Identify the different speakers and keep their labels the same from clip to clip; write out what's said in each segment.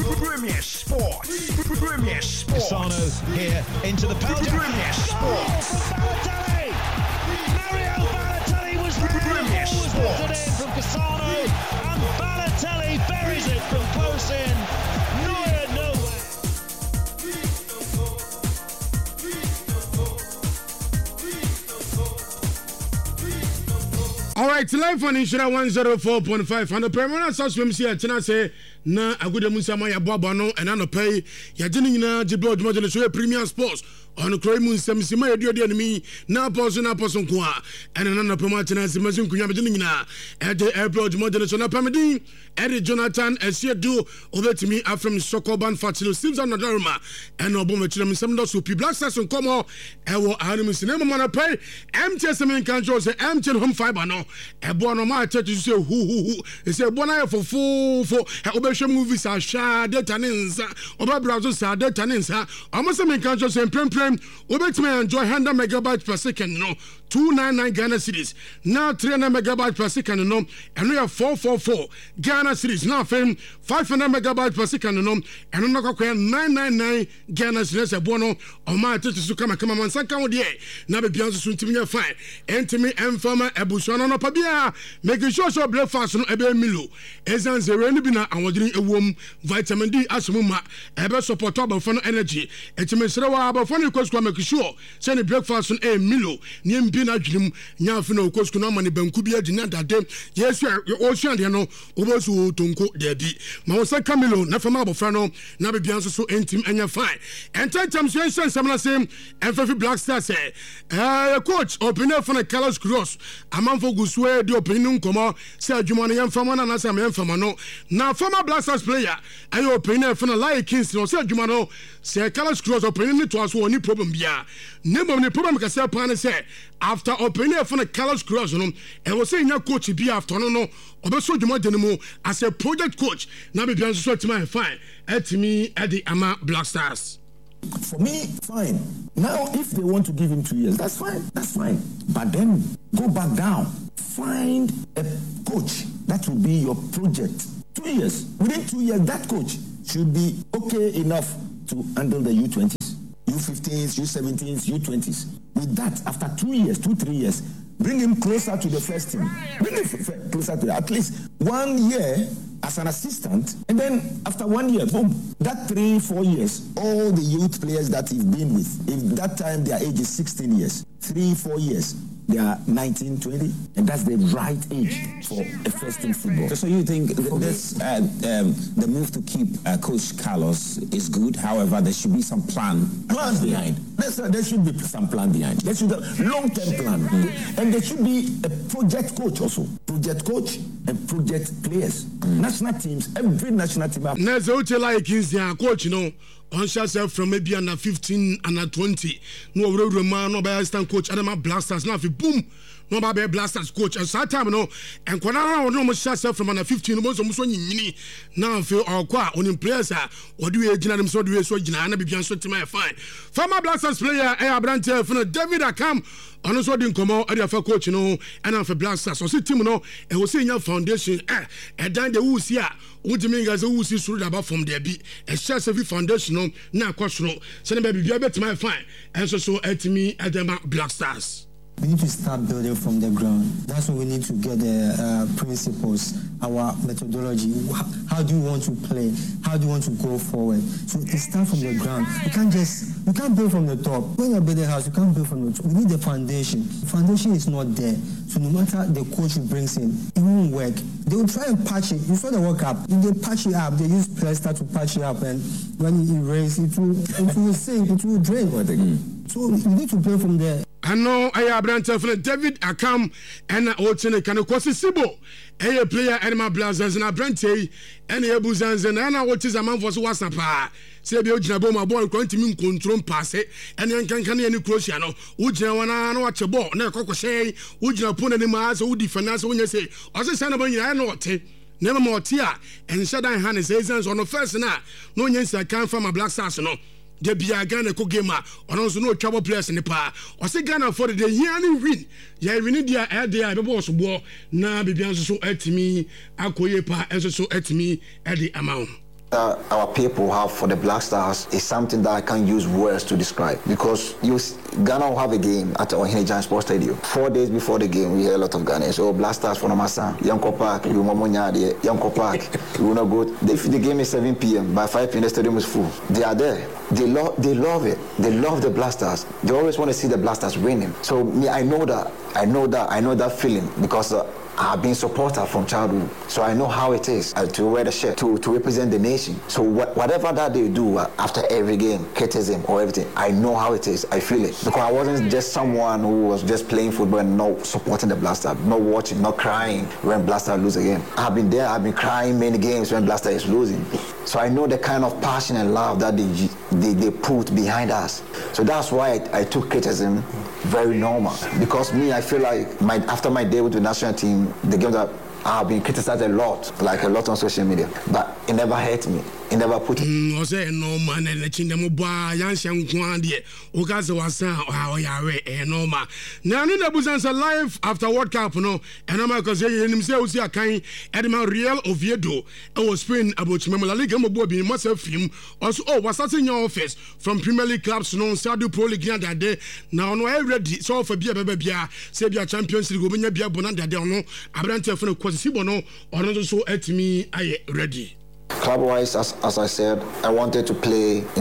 Speaker 1: Premier Sports. Premier Sports.
Speaker 2: Cassano's here into the penalty.
Speaker 1: Premier Sports.
Speaker 2: Balotelli. Mario Balotelli was there.
Speaker 1: Premier Sports.
Speaker 2: In from Cassano, and Balotelli buries it from close in. Neuer nowhere.
Speaker 3: All right, live on Inshira 104.5 and the permanent subscription here tonight say na agude musama ya boabo no ena no pay ya jini nyina jiblo odmo so Premier Sports on croy mu nsɛmsima yɛde animi na pɔso nko a ɛna na no pɛma tena simasin kunya bɛde nyina ɛde airport model so na pamedin ɛde Jonathan Esiedu obetimi afrem Sokoban Fatilo Simpson Nadaruma ɛna ɔbɔ mɛkyerɛ nsɛm do so Black Stars nkɔmɔ ɛwɔ ahanum sinema mana pay MTS men control say MTS home fiber no ɛbɔ no ma tete so hu ɛsɛ ɛbɔ na yɛ fofofo obɛhwɛ movies ahwa data ne nsa ɔbɛbrowse sa data ne nsa ɔmo men control say prem obetime enjoy 100 megabytes per second no 299 Ghana cedis now 300 megabytes per second no and we have 444 Ghana cedis now fame 500 megabytes per second no and no kwa 999 Ghana cedis e bono o ma tete so kama man sanka wo de na be bianso so ntimi fine entimi emfama ebuso no pa bia making sure so breakfast no ebe milo ezan zero ni bi na awodin ewom vitamin D asomuma ebe support abofo no energy etimi serewa abofo no kwasukwa make sure say the breakfast no e milo ni mbi na dwum nyaafo na kwasukwa no mane banku bi agi na dade yesu o suande no obosu tonko dabi ma wo say Camilo na fama abofra no na be bianso so entim enya fine entantem so ensen samna say enfafi Black Stars say coach opinion for the Carlos Cross amanfo guswe di opinion nkomo say adwuma no yemfama na na say yemfama no na former Black Stars player ayo opinion for the Lion Kings no say adwuma no say Carlos Cross opinion ni to aso oni problem bia nemo ni problem ka say plan say after opinion for the Carlos Cross no e wo say nya coach bia after no obeso adwuma de no as a project coach na be bian so tima fine etimi edi ama Black Stars.
Speaker 4: For me, fine. Now, if they want to give him 2 years, that's fine. That's fine. But then go back down. Find a coach that will be your project. 2 years. Within 2 years, that coach should be okay enough to handle the U20s, U15s, U17s, U20s. With that, after 2 years, 2-3 years, bring him closer to the first team. Bring him closer to at least 1 year as an assistant, and then after 1 year, boom, that 3-4 years, all the youth players that he's been with, if that time their age is 16 years, 3-4 years, they are 19, 20, and that's the right age for a first team football.
Speaker 5: So you think this the move to keep Coach Carlos is good? However, there should be some plan behind.
Speaker 4: There should be some plan behind. There should be a long-term plan, and there should be a project coach also. Project coach and project players. National teams, every national team.
Speaker 3: Next, Lion Kings, coach, you know. On yourself from maybe under 15 and 20. No man, no by assistant coach, Adama Black Stars. Now, if you boom, no by Black Stars coach. And that time, no, and when I know myself from under 15, most of them now feel our qua on players or do you generate them so do you so Jana be so to my fine. Former Black Stars player, Brante from David Akam. On also didn't come out for coach, you know, and for Black Stars. So, see, Tim, no, and we'll see your foundation, and then the who's here, what do you mean as a who's through about from there be a chance of foundation, now question, send baby, be able to my fine, and so at me at the Black Stars.
Speaker 6: We need to start building from the ground. That's what we need to get the principles, our methodology. How do you want to play? How do you want to go forward? So it starts from the ground. You can't build from the top. When you're building a house, you can't build from the top. We need the foundation. The foundation is not there. So no matter the coach who brings in, it won't work. They will try and patch it. You saw the World Cup. If they patch it up, they use plaster to patch it up, and when it rains, it will sink, it will drain. So you need to play from there.
Speaker 3: I know I have Brante for David Akam and Otene can Kwasi Sibo. A player Animal Blazers and Brante and Abuzans and Anna what is a man for Wasapa. Sebio Jaboma boy going to mean control pass it and then can any Cruciano. Ujana watch a ball, no coco say, Ujana put any mass or defense when you say, I say, Sanabon, I know what. Never more tear and Shadan Hannes says on the first night. No, yes, I can't from a Black Stars, no. There be a Ghana gamer, or also no trouble players in the power. Or say Ghana for the yearly win. Yeah, we need their air there, the boss war. Now, be so at me, Akoyepa, and so at me at the amount.
Speaker 7: that our people have for the Black Stars is something that I can't use words to describe, because Ghana will have a game at Ohene Sports Stadium. 4 days before the game, we hear a lot of Ghanaians, oh, Black Stars for Namasa, Yanko Park, you Mamonyadi, Yanko Park, you will not go. If the game is 7 p.m., by 5 p.m. the stadium is full. They are there. They love it. They love the Black Stars. They always want to see the Black Stars winning. So me, I know that feeling, because I've been a supporter from childhood, so I know how it is to wear the shirt, to represent the nation. So whatever that they do after every game, criticism or everything, I know how it is. I feel it. Because I wasn't just someone who was just playing football and not supporting the Black Stars, not watching, not crying when Black Stars lose again. I've been there. I've been crying many games when Black Stars is losing. So I know the kind of passion and love that they put behind us. So that's why I took criticism very normal. Because me, I feel like after my day with the national team, the games that I've been criticized a lot on social media, but it never hurt me. It never put
Speaker 3: I say no man and the chindamo boy, Yanshan Kwandi, Okaza was no man. Now, Nina Buzan's live after World Cup, no, and I'm because himself, see a kind Edema Real Oviedo, and was spraying about Memala Liga Mobobi, myself, him, also, was that in your office from Premier League clubs, no, Sadu Pro League that day. Now, no, I ready, so for Bia Babia, Sabia Champions League, Gobina Bia Bonanda, no, Abrante for the Quasibono, or not so at me, I ready.
Speaker 7: Club-wise, as I said, I wanted to play in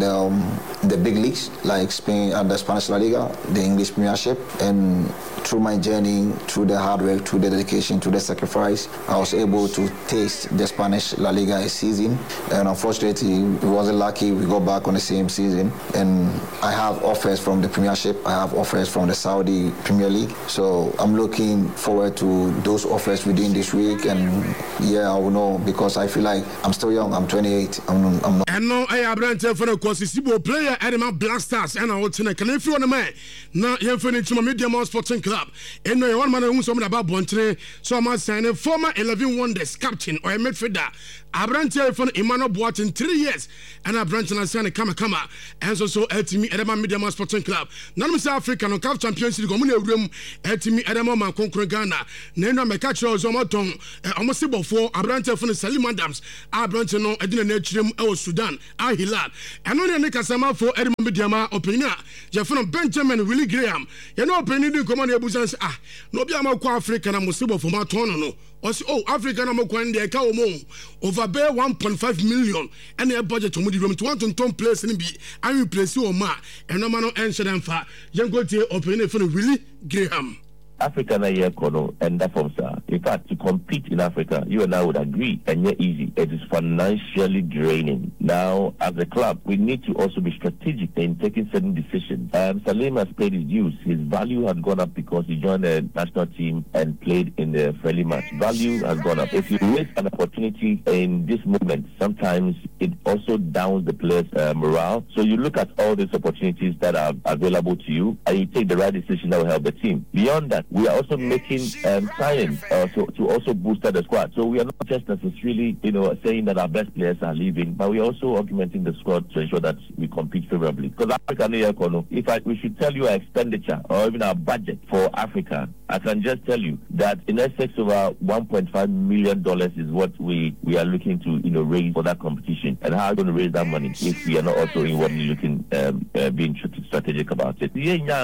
Speaker 7: the big leagues like Spain and the Spanish La Liga, the English Premiership, and through my journey, through the hard work, through the dedication, through the sacrifice, I was able to taste the Spanish La Liga season. And unfortunately, we wasn't lucky. We got back on the same season. And I have offers from the Premiership. I have offers from the Saudi Premier League. So I'm looking forward to those offers within this week. And yeah, I will know, because I feel like I'm still young. I'm 28. I'm not.
Speaker 3: And now I have been for the Quasibo player at my Black Stars, and I will tell you, can if you want a man, now you're finishing to my Media Sporting Club. And no one man who's something about Bontre, so I must sign a former 11 Wonders captain or a midfielder. I branch from Emmanuel Boateng 3 years, and I branch and I sign a Kama, and so at me at my Media Sporting Club. None of South Africa no Cup Champions League room at me at my Conquer Ghana. Nena Mekacho Zomaton, almost before I branch from the Salim Adams. I branch no I didn't nature him or Sudan. I Hilal. And only a Nikasama for Edmund Mediama opinion. Jeffron Benjamin Willie Graham. You know, Penny Command Abusans. No be a African and Musibo for my tono. Oh, African Amoquan de Kaomo over bear 1.5 million and a budget to Moody Room to want to turn place and be I replace you or ma and no man answer them for young go to open for Willie Graham.
Speaker 8: Africa na year kono and that from sir. In fact, to compete in Africa, you and I would agree, and yet easy. It is financially draining. Now, as a club, we need to also be strategic in taking certain decisions. Salim has paid his dues. His value has gone up because he joined the national team and played in the friendly match. Value has gone up. If you miss an opportunity in this moment, sometimes it also downs the players' morale. So you look at all these opportunities that are available to you, and you take the right decision that will help the team. Beyond that, we are also making science to also boost the squad. So we are not just necessarily, saying that our best players are leaving, but we are also augmenting the squad to ensure that we compete favorably. Because Africa, we should tell you our expenditure or even our budget for Africa, I can just tell you that in excess of $1.5 million is what we are looking to raise for that competition. And how are we going to raise that money if we are not also inwardly looking, being strategic about it?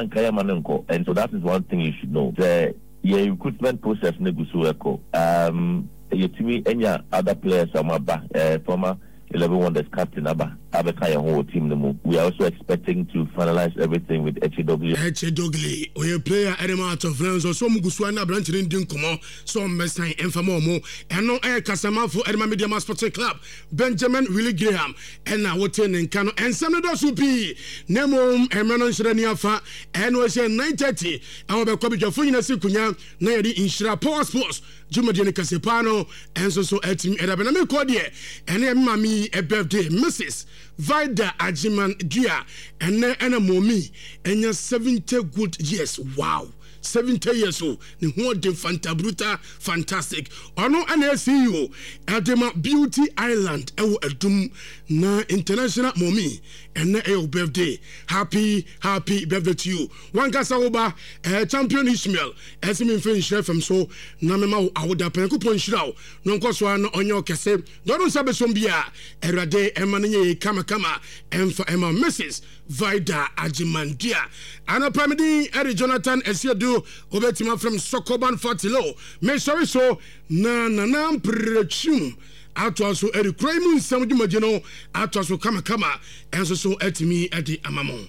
Speaker 8: And so that is one thing you should know. The recruitment process negusu echo. To me, any other players are former 11 Wonders captain Abekaya whole team. We are also expecting to finalize everything with HW.
Speaker 3: HW, or your player element of friends or some Guswana branch in Dinkomo, some Messine and Famomo, and no air Casama for Edma Media Sporting Club, Benjamin Willie Graham, and now what in Kano, and some of those will be Nemo and Manon Shraniafa, and was 9:30. I will be coming to Fuina Sikunya, Nayadi in Shira Power Sports, Jumadini Casipano, and so at me at Abename Cordier, and then Mammy a birthday, Mrs. Vida Ajiman Dia, and then a mommy, and your 70 good years. Wow, 70 years old. Ne ho de fantabruta fantastic. Ono ana CEO Adema Beauty Island ewo adum na international mommy and na your birthday. Happy birthday to you. One kasa oba champion Ishmael esimi finish FM so na mema awoda penku ponshirawo no nkoso an onyo kese dono sabe sombia erade emanenye kama emfa ema Mrs. Vida Ajimandia anapamidi Eri Jonathan Esiedu obetima from Sokoban Fatilo me sorry so na prechum atwaso Eri Kraimu nsam dwumageno atwaso kama enso so etimi edi amamo.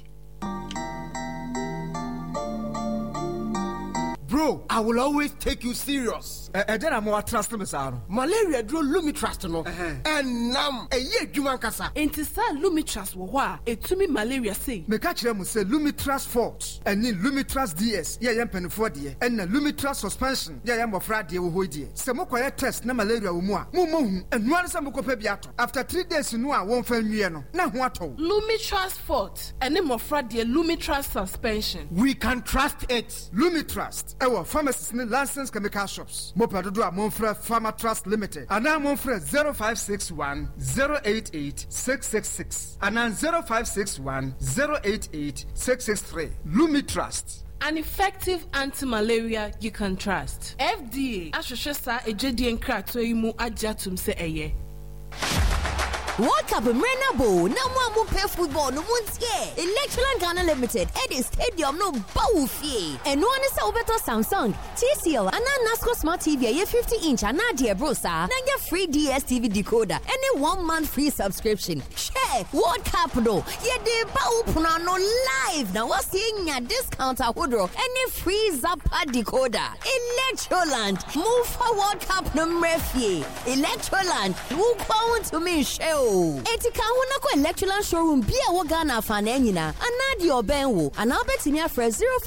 Speaker 9: Bro, I will always take you serious. Then I'm more trust me, sir. Malaria drew Lumitrust, no. And now a year, Jumancasa.
Speaker 10: And to say Lumitrust, a to me malaria say.
Speaker 9: Me catch them say Lumitrust Forte, and then Lumitrust DS, yeah, penny 40, and the Lumitrust suspension, yeah, I'm afraid you will dear. Some more test, no malaria, mumu, and one some copebiato. After 3 days, you know, I won't fail me, no. Now what?
Speaker 10: Lumitrust Forte, and then afraid the Lumitrust suspension.
Speaker 9: We can trust it. Lumitrust, our pharmacist license chemical shops. Mopadodo Monfre Pharma Trust Limited. And now Monfre 0561 088 666. And now 0561 088 663. Lumitrust.
Speaker 10: An effective anti-malaria you can trust. FDA. Ashosha ejedi enkra to imu ajatum se eye.
Speaker 11: World Cup Mrenabo, no more pay football, no one's here. Electroland Ghana Limited, Eddie Stadium, no bow fee. And one is Obeto Samsung, TCL, and a NASCO Smart TV, a 50-inch, and a dear brosa, and a free DSTV decoder, and a 1 month free subscription. Share World Cup, no, yet the bow no live. Now, what's seeing a discount at Woodrow, and a free Zappa decoder. Electroland, move for World Cup no refie. Electroland, who come to me, show. Etika wona ko Electroland showroom bia wo Ghana fa na nyina anadi obenwo ana obetimi afre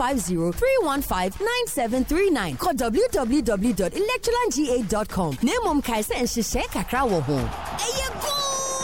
Speaker 11: 050-315-9739 call www.electrolandga.com. Nemom kai se nhye kakra wo ho.